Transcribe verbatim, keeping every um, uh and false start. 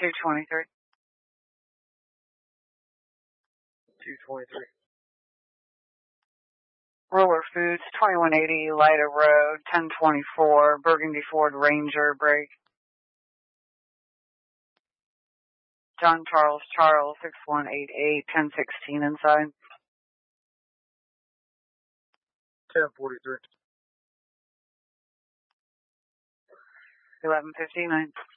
two twenty-three. two twenty-three. Roller Foods, twenty-one eighty Lida Road, ten twenty-four, Burgundy Ford Ranger, break. John Charles Charles, six one eight eight, ten sixteen inside. ten forty-three. eleven fifty-nine.